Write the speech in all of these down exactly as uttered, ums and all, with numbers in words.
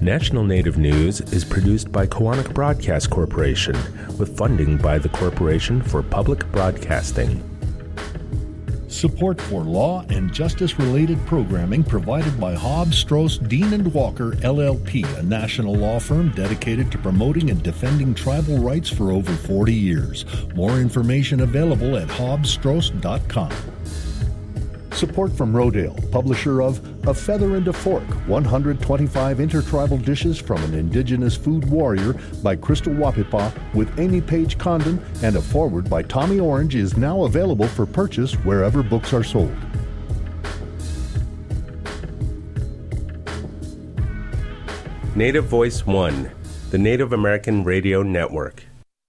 National Native News is produced by Koahnic Broadcast Corporation with funding by the Corporation for Public Broadcasting. Support for law and justice-related programming provided by Hobbs, Strauss, Dean and Walker, L L P, a national law firm dedicated to promoting and defending tribal rights for over forty years. More information available at hobbs strauss dot com. Support from Rodale, publisher of A Feather and a Fork, one hundred twenty-five intertribal dishes from an indigenous food warrior by Crystal Wapipa with Amy Page Condon, and a foreword by Tommy Orange is now available for purchase wherever books are sold. Native Voice One, the Native American Radio Network.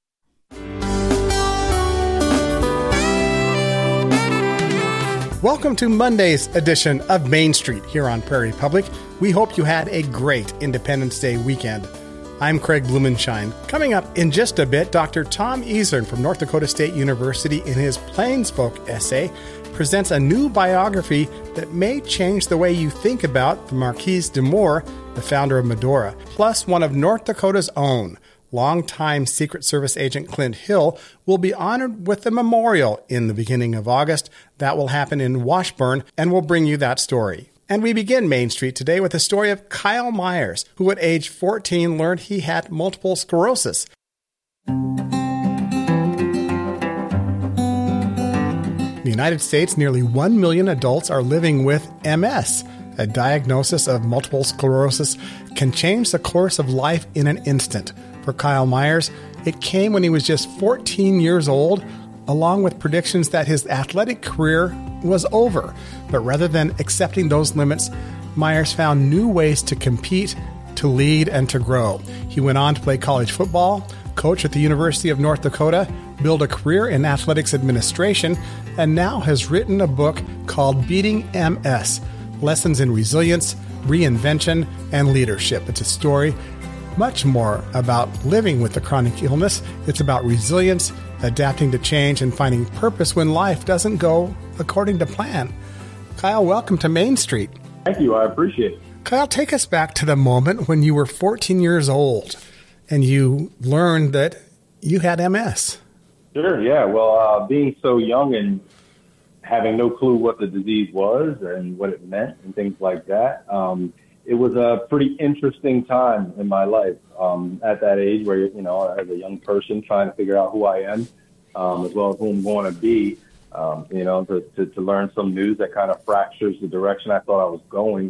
Welcome to Monday's edition of Main Street here on Prairie Public. We hope you had a great Independence Day weekend. I'm Craig Blumenshine. Coming up in just a bit, Doctor Tom Easern from North Dakota State University in his Plains Folk essay presents a new biography that may change the way you think about the Marquise de Moore, the founder of Medora, plus one of North Dakota's own. Longtime Secret Service agent Clint Hill will be honored with a memorial in the beginning of August. That will happen in Washburn, and we'll bring you that story. And we begin Main Street today with the story of Kyle Myers, who at age fourteen learned he had multiple sclerosis. In the United States, nearly one million adults are living with M S. A diagnosis of multiple sclerosis can change the course of life in an instant. For Kyle Myers, it came when he was just fourteen years old, along with predictions that his athletic career was over. But rather than accepting those limits, Myers found new ways to compete, to lead, and to grow. He went on to play college football, coach at the University of North Dakota, build a career in athletics administration, and now has written a book called Beating M S, Lessons in Resilience, Reinvention, and Leadership. It's a story much more about living with the chronic illness. It's about resilience, adapting to change, and finding purpose when life doesn't go according to plan. Kyle, welcome to Main Street. Thank you. I appreciate it. Kyle, take us back to the moment when you were fourteen years old and you learned that you had M S. Sure, yeah. Well, uh, being so young and having no clue what the disease was and what it meant and things like that, um, it was a pretty interesting time in my life um, at that age where, you know, as a young person trying to figure out who I am, um, as well as who I'm going to be, um, you know, to, to, to learn some news that kind of fractures the direction I thought I was going.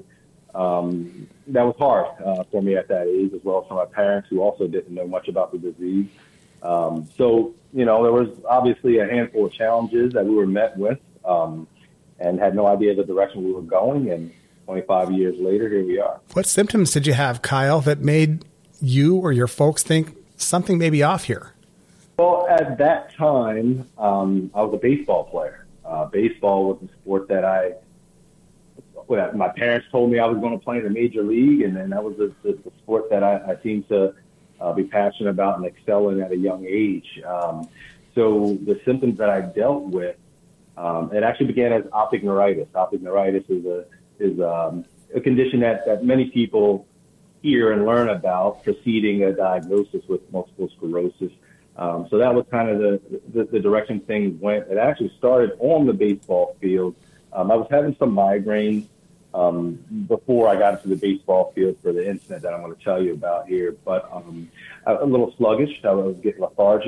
Um, that was hard uh, for me at that age, as well as for my parents who also didn't know much about the disease. Um, so, you know, there was obviously a handful of challenges that we were met with um, and had no idea the direction we were going. And twenty-five years later, here we are. What symptoms did you have, Kyle, that made you or your folks think something may be off here? Well, at that time, um, I was a baseball player. Uh, baseball was a sport that I, well, my parents told me I was going to play in the major league, and then that was the, the, the sport that I, I seemed to uh, be passionate about and excel in at a young age. Um, so the symptoms that I dealt with, um, it actually began as optic neuritis. Optic neuritis is a is um, a condition that, that many people hear and learn about preceding a diagnosis with multiple sclerosis. Um, so that was kind of the, the, the direction things went. It actually started on the baseball field. Um, I was having some migraines um, before I got into the baseball field for the incident that I'm going to tell you about here, but um, a little sluggish. I was getting lethargic.